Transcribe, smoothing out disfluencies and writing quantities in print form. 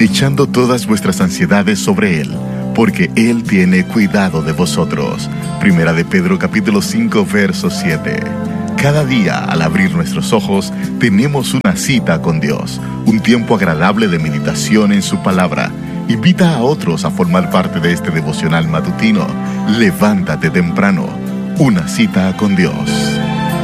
echando todas vuestras ansiedades sobre Él, porque Él tiene cuidado de vosotros. Primera de Pedro capítulo 5, verso 7. Cada día, al abrir nuestros ojos, tenemos una cita con Dios, un tiempo agradable de meditación en su palabra. Invita a otros a formar parte de este devocional matutino. Levántate temprano. Una cita con Dios.